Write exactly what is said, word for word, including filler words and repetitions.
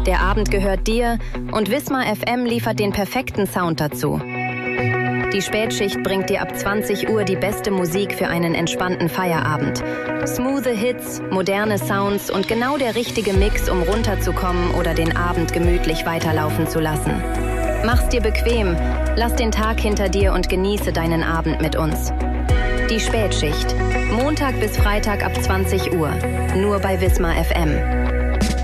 Der Abend gehört dir und Wismar F M liefert den perfekten Sound dazu. Die Spätschicht bringt dir ab zwanzig Uhr die beste Musik für einen entspannten Feierabend. Smoothe Hits, moderne Sounds und genau der richtige Mix, um runterzukommen oder den Abend gemütlich weiterlaufen zu lassen. Mach's dir bequem, lass den Tag hinter dir und genieße deinen Abend mit uns. Die Spätschicht. Montag bis Freitag ab zwanzig Uhr. Nur bei Wismar F M.